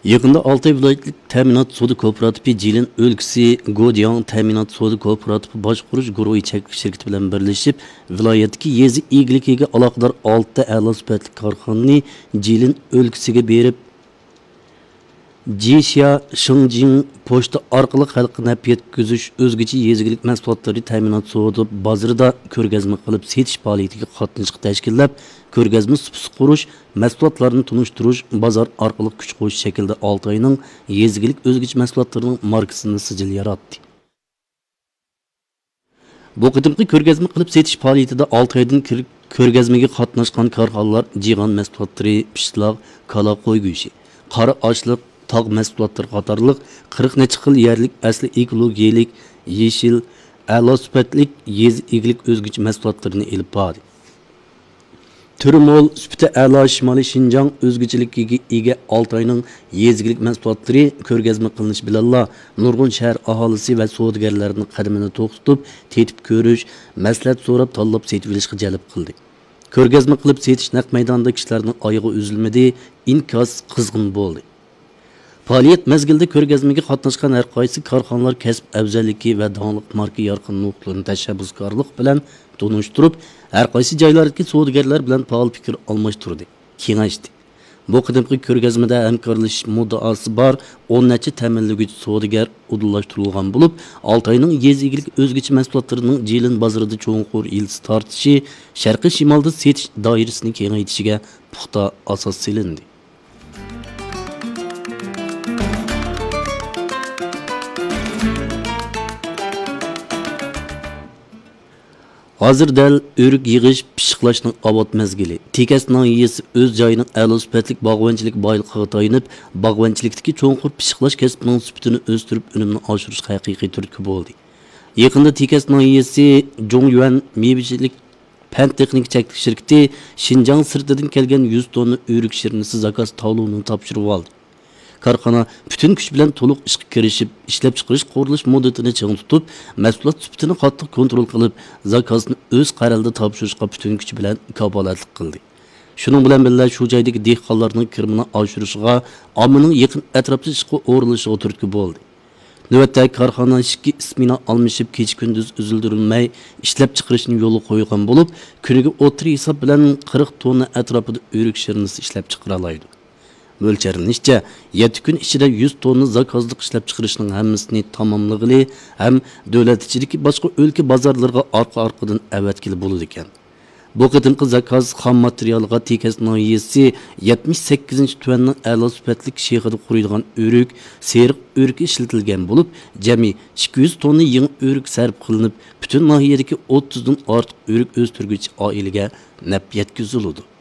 Yaqında Altay viloyatlik ta'minot sodi kooperatifi Jilin o'lkasi Go'dyang ta'minot sodi kooperatifi boshqarish guruhi cheklik shirkati bilan birlashib, viloyatdagi yezi egiligiga aloqador 6 ta a'lo sifatli korxonani Jilin o'lkasiga berib, Jixia Shingjing pochta orqali xalqqa naf yetkazish o'zgacha yezigilik mahsulotlari ta'minot sodi bozorida ko'rgazma qilib setish faoliyatiga qatnashib tashkillab, ko'rgazma supsi qurish, mahsulotlarni tunishtirish, bozor orqali kuch qo'shish shaklda Oltoyning yezigilik o'zgacha mahsulotlarining markasini sijil yaratdi. Bu qadimgi ko'rgazma qilib setish faoliyatida Oltoydan ko'rgazmaga qatnashgan korxonalar jig'on mahsulotlari, pishloq, kala qo'y go'shti, qora ochliq, tog' mahsulotlari qatorliq 40 necha xil yerlik asli ekologiyalik, yeshil, a'lo sifatli yez egilik o'zgacha mahsulotlarini elib bordi. Türmol, süpte a'lo Shimoliy Shinjang o'zgachilikka ega Oltoyning yezigilik mahsulotlari ko'rgazma qilinish bilanla nurg'un shahar aholisi va savdogarlarning qadamini to'xtatib, tetib ko'rish, maslahat so'rab tanlab setib olishga jalb qildi. Ko'rgazma qilib setish naq maydonda kishilarning oyog'i uzilmadi, inkos qizg'in bo'ldi. Faoliyat mezgilida ko'rgazmaga qatnashgan har qaysi korxonalar kasb afzalligi va donliq marka yorqin nuqtalarni tashabbuskorlik bilan tunishtirib, har qaysi joylardagi savdogarlar bilan faol fikr almashtirdi, kengashdi. Bu qadimgi ko'rgazmada hamkorlashish muddaosi bor 10 necha ta'minlovchi savdogar udillashtirilgan bo'lib, Oltoyning yezigilik o'zgacha mahsulotlarining Jilin bozorida cho'nqur ildiz tortishi, sharqiy shimolda setish doirasini kengaytishiga puxta asos solindi. Hozir dal o'rik yig'ish, pishiqlashning obod mezgili. Tekas nahiyasi o'z joyining a'lo sifatli bog'vanchilik boyligiga tayanib, bog'vanchilikdagi cho'nqur pishiqlash kasbining sifatini o'stirib, unumni oshirish haqiqiy turtki bo'ldi. Yaqinda Tekas nahiyasi Jongyuan mevachilik fan texnik cheklik shirkati Shinjang sirtidan kelgan 100 tonna o'rik shirnisi zakaz tavluini topshirib oldi. Korxona bütün kuch bilan to'liq ishga kirishib, ishlab chiqarish qurilish muddatini ching tutib, mahsulot sifatini qattiq kontrol qilib, zakozni o'z qaralda topshirishga bütün kuch bilan kafolatlik qildi. Shuning bilan birga shu joydagi dehqonlarning kirmini oshirishiga, ommaning yaqin atrofda ishga o'rilishiga turtki bo'ldi. Navbatda korxona ishki ismini almashib, kecha-kunduz uzildirilmay ishlab chiqarishni yo'li qo'ygan bo'lib, kuniga o'tir hisob bilan 40 tonna atrofida o'rik shirnisi ishlab chiqara oladi. O'lcharilishicha 7 kun ichida 100 tonna zakozlik ishlab chiqarishning hammasini tamomlag'ili ham davlat ichidagi boshqa o'lka bozorlarga orqa-orqadan avatkili bo'ladi ekan. Bu qadimgi zakoz xom materialga Tekas nahiyasi 78-tuvanning a'lo sifatli shehida quriydigan o'rik, seriq o'rik ishlatilgan bo'lib, jami 200 tonna yangi o'rik sarf qilinib, butun nahiyadagi 30 dan ortiq o'rik o'stirguvchi oilaga naf yetkaziladi.